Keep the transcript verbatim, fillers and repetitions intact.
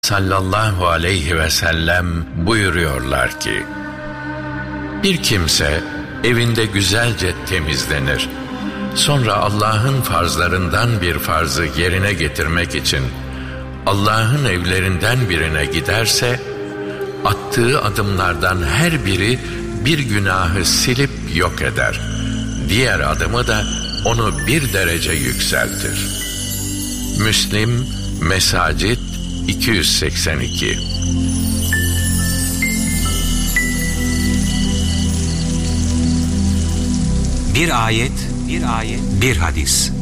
sallallahu aleyhi ve sellem buyuruyorlar ki, bir kimse evinde güzelce temizlenir, sonra Allah'ın farzlarından bir farzı yerine getirmek için Allah'ın evlerinden birine giderse, attığı adımlardan her biri bir günahı silip yok eder. Diğer adımı da onu bir derece yükseltir. Müslim, Mesacid iki yüz seksen iki. Bir ayet, bir ayet, bir hadis.